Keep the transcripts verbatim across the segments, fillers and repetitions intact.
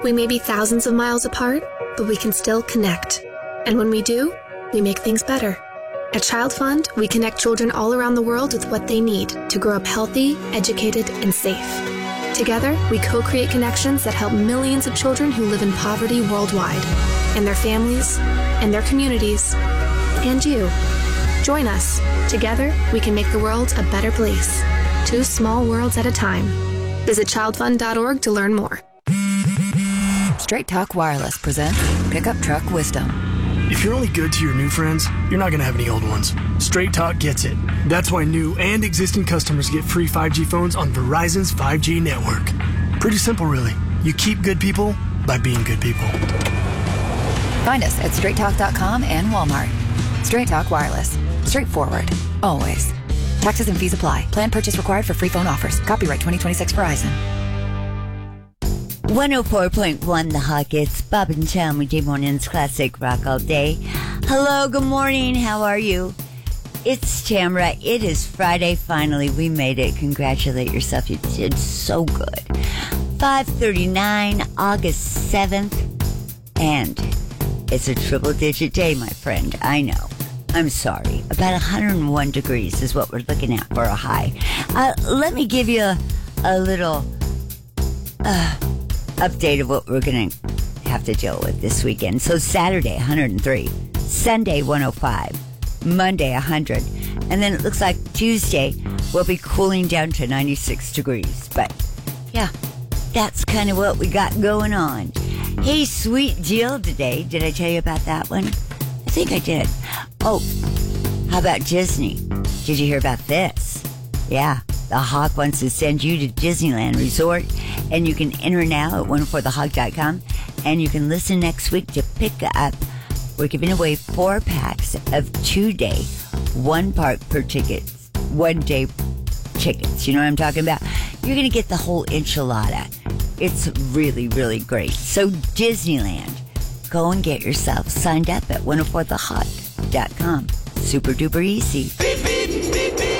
We may be thousands of miles apart, but we can still connect. And when we do, we make things better. At Child Fund, we connect children all around the world with what they need to grow up healthy, educated, and safe. Together, we co-create connections that help millions of children who live in poverty worldwide, and their families, and their communities, and you. Join us. Together, we can make the world a better place. Two small worlds at a time. Visit child fund dot org to learn more. Straight Talk Wireless presents Pickup Truck Wisdom. If you're only good to your new friends, you're not going to have any old ones. Straight Talk gets it. That's why new and existing customers get free five G phones on Verizon's five G network. Pretty simple, really. You keep good people by being good people. Find us at straight talk dot com and Walmart. Straight Talk Wireless. Straightforward. Always. Taxes and fees apply. Plan purchase required for free phone offers. Copyright twenty twenty-six Verizon. one oh four point one The Hawk. It's Bob and Tom with J Morning's Classic Rock All Day. Hello, good morning. How are you? It's Tamra. It is Friday. Finally, we made it. Congratulate yourself. You did so good. five thirty-nine, August seventh. And it's a triple-digit day, my friend. I know. I'm sorry. About one hundred one degrees is what we're looking at for a high. Uh, let me give you a, a little uh, update of what we're going to have to deal with this weekend. So Saturday, one hundred three. Sunday, one oh five. Monday, one hundred. And then it looks like Tuesday will be cooling down to ninety-six degrees. But, yeah, that's kind of what we got going on. Hey, sweet deal today. Did I tell you about that one? I think I did. Oh, how about Disney? Did you hear about this? Yeah, the Hawk wants to send you to Disneyland Resort, and you can enter now at one oh four the hawk dot com, and you can listen next week to pick up. We're giving away four packs of two-day, one-park per ticket, one-day tickets. You know what I'm talking about? You're going to get the whole enchilada. It's really, really great. So Disneyland, go and get yourself signed up at one oh four the hawk dot com. Super duper easy. Beep, beep, beep, beep.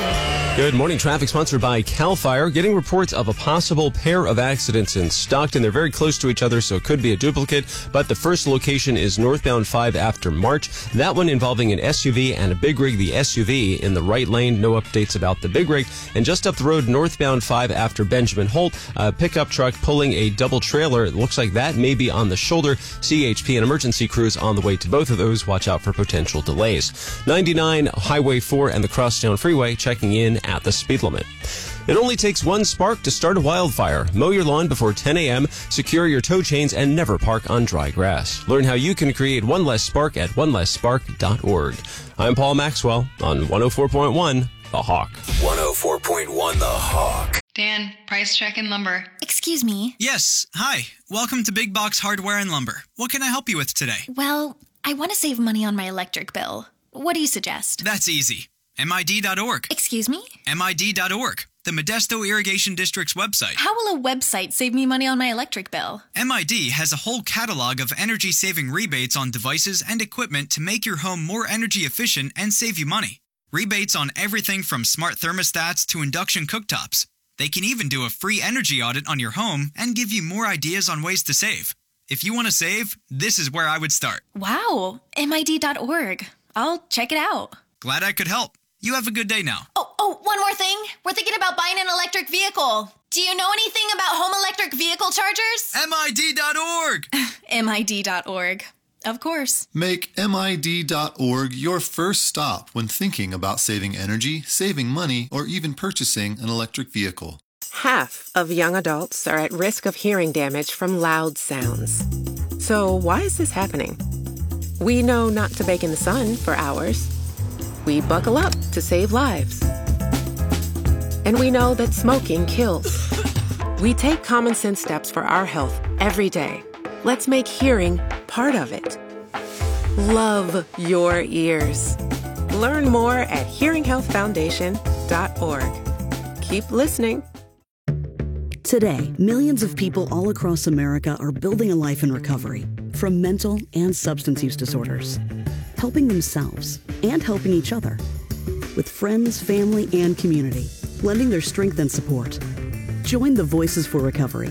Good morning. Traffic sponsored by CAL FIRE. Getting reports of a possible pair of accidents in Stockton. They're very close to each other, so it could be a duplicate. But the first location is northbound five after March. That one involving an S U V and a big rig. The S U V in the right lane. No updates about the big rig. And just up the road, northbound five after Benjamin Holt, a pickup truck pulling a double trailer. It looks like that may be on the shoulder. C H P and emergency crews on the way to both of those. Watch out for potential delays. ninety-nine, Highway four, and the Crosstown Freeway checking in at the speed limit. It only takes one spark to start a wildfire. Mow your lawn before ten a.m., secure your tow chains, and never park on dry grass. Learn how you can create one less spark at one less spark dot org. I'm Paul Maxwell on one oh four point one The Hawk. one oh four point one The Hawk. Dan, price check and lumber. Excuse me. Yes. Hi. Welcome to Big Box Hardware and Lumber. What can I help you with today? Well, I want to save money on my electric bill. What do you suggest? That's easy. M I D dot org. Excuse me? M I D dot org, the Modesto Irrigation District's website. How will a website save me money on my electric bill? M I D has a whole catalog of energy-saving rebates on devices and equipment to make your home more energy efficient and save you money. Rebates on everything from smart thermostats to induction cooktops. They can even do a free energy audit on your home and give you more ideas on ways to save. If you want to save, this is where I would start. Wow, M I D dot org. I'll check it out. Glad I could help. You have a good day now. Oh, oh, one more thing. We're thinking about buying an electric vehicle. Do you know anything about home electric vehicle chargers? M I D dot org. M I D dot org. Of course. Make M I D dot org your first stop when thinking about saving energy, saving money, or even purchasing an electric vehicle. Half of young adults are at risk of hearing damage from loud sounds. So why is this happening? We know not to bake in the sun for hours. We buckle up to save lives. And we know that smoking kills. We take common sense steps for our health every day. Let's make hearing part of it. Love your ears. Learn more at hearing health foundation dot org. Keep listening. Today, millions of people all across America are building a life in recovery from mental and substance use disorders, helping themselves and helping each other with friends, family, and community, lending their strength and support. Join the Voices for Recovery